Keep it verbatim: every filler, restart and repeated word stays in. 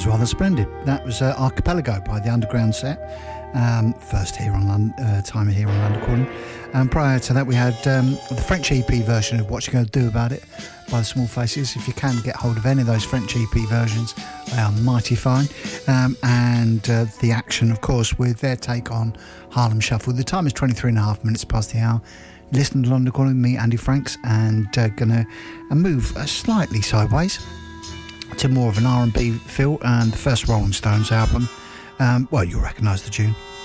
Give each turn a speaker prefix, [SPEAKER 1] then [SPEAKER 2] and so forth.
[SPEAKER 1] was rather splendid. That was uh, Archipelago by the Underground Set. Um, first here on London, uh, time here on London Calling. And prior to that, we had um, the French E P version of What You Gonna Do About It by the Small Faces. If you can get hold of any of those French E P versions, they are mighty fine. Um, and uh, The Action, of course, with their take on Harlem Shuffle. The time is twenty-three and a half minutes past the hour. Listen to London Calling, me, Andy Franks, and uh, gonna uh, move uh, slightly sideways to more of an R and B feel, and the first Rolling Stones album. Um, well, you'll recognise the tune.